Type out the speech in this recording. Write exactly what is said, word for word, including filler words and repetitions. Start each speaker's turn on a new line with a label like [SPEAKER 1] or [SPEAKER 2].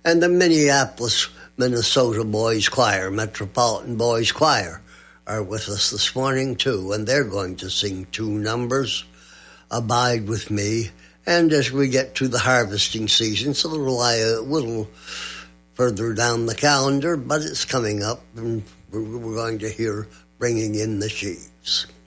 [SPEAKER 1] And the Minneapolis, Minnesota Boys Choir, Metropolitan Boys Choir, are with us this morning, too, and they're going to sing two numbers, Abide With Me, and as we get to the harvesting season, it's a little, a little further down the calendar, but it's coming up, and we're going to hear Bringing in the Sheaves.